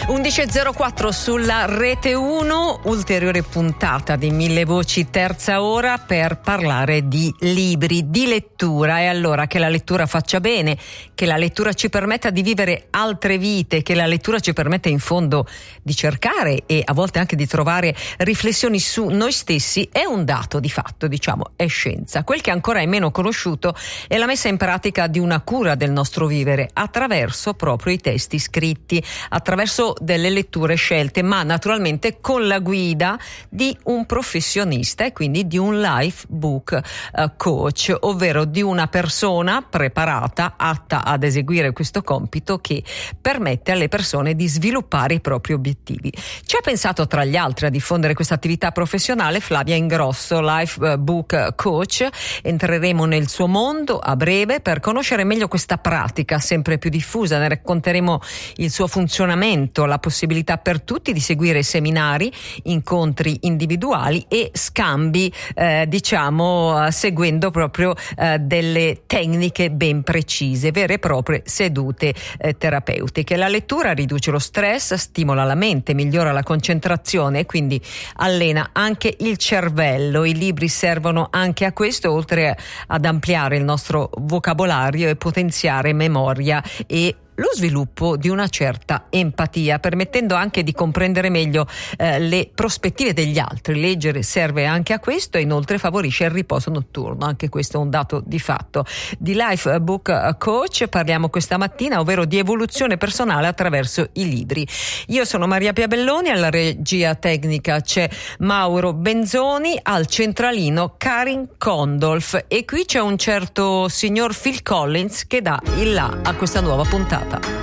11.04 sulla Rete 1, ulteriore puntata di Mille Voci, terza ora, per parlare di libri, di lettura. E allora, che la lettura faccia bene, che la lettura ci permetta di vivere altre vite, che la lettura ci permetta in fondo di cercare e a volte anche di trovare riflessioni su noi stessi, è un dato di fatto, diciamo, è scienza. Quel che ancora è meno conosciuto è la messa in pratica di una cura del nostro vivere attraverso proprio i testi scritti, attraverso delle letture scelte, ma naturalmente con la guida di un professionista e quindi di un life book coach, ovvero di una persona preparata, atta ad eseguire questo compito, che permette alle persone di sviluppare i propri obiettivi. Ci ha pensato tra gli altri a diffondere questa attività professionale Flavia Ingrosso, life book coach. Entreremo nel suo mondo a breve per conoscere meglio questa pratica sempre più diffusa. Ne racconteremo il suo funzionamento, la possibilità per tutti di seguire seminari, incontri individuali e scambi, seguendo proprio delle tecniche ben precise, vere e proprie sedute terapeutiche. La lettura riduce lo stress, stimola la mente, migliora la concentrazione e quindi allena anche il cervello. I libri servono anche a questo, oltre ad ampliare il nostro vocabolario e potenziare memoria e lo sviluppo di una certa empatia, permettendo anche di comprendere meglio le prospettive degli altri. Leggere serve anche a questo e inoltre favorisce il riposo notturno, anche questo è un dato di fatto. Di life book coach parliamo questa mattina, ovvero di evoluzione personale attraverso i libri. Io sono Maria Piabelloni, alla regia tecnica c'è Mauro Benzoni, al centralino Karin Condolf, e qui c'è un certo signor Phil Collins che dà il là a questa nuova puntata.